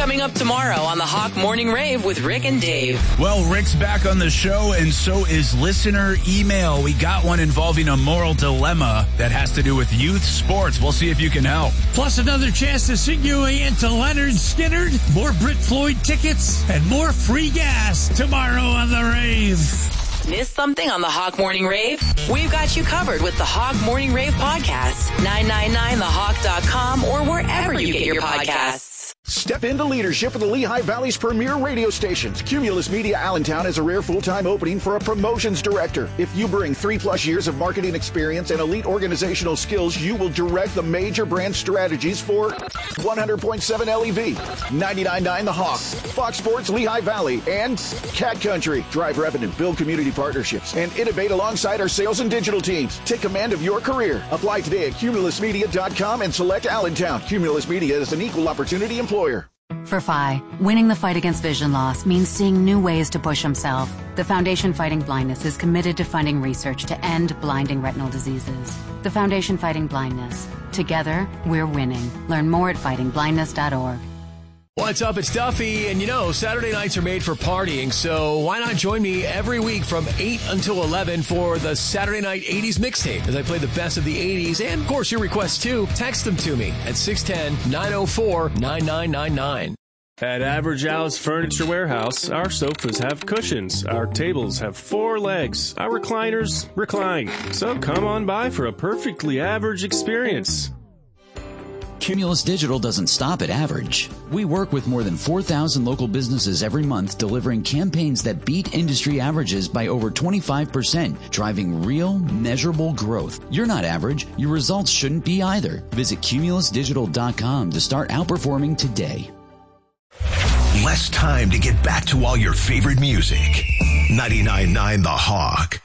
coming up tomorrow on the Hawk Morning Rave with Rick and Dave. Well, Rick's back on the show, and so is listener email. We got one involving a moral dilemma that has to do with youth sports. We'll see if you can help. Plus another chance to sing your way into Leonard Skinner, more Brit Floyd tickets, and more free gas tomorrow on the Rave. Missed something on the Hawk Morning Rave? We've got you covered with the Hawk Morning Rave podcast, 999thehawk.com, or wherever you get your podcasts. Step into leadership of the Lehigh Valley's premier radio stations. Cumulus Media Allentown has a rare full-time opening for a promotions director. If you bring 3+ years of marketing experience and elite organizational skills, you will direct the major brand strategies for 100.7 LEV, 99.9 The Hawk, Fox Sports Lehigh Valley, and Cat Country. Drive revenue, build community partnerships, and innovate alongside our sales and digital teams. Take command of your career. Apply today at cumulusmedia.com and select Allentown. Cumulus Media is an equal opportunity employer. For Phi, winning the fight against vision loss means seeing new ways to push himself. The Foundation Fighting Blindness is committed to funding research to end blinding retinal diseases. The Foundation Fighting Blindness. Together, we're winning. Learn more at fightingblindness.org. What's up? It's Duffy, and you know, Saturday nights are made for partying, so why not join me every week from 8 until 11 for the Saturday Night 80s Mixtape as I play the best of the 80s, and of course your requests too. Text them to me at 610-904-9999. At Average Al's Furniture Warehouse, our sofas have cushions, our tables have 4 legs, our recliners recline. So come on by for a perfectly average experience. Cumulus Digital doesn't stop at average. We work with more than 4,000 local businesses every month, delivering campaigns that beat industry averages by over 25%, driving real, measurable growth. You're not average. Your results shouldn't be either. Visit cumulusdigital.com to start outperforming today. Less time to get back to all your favorite music. 99.9 The Hawk.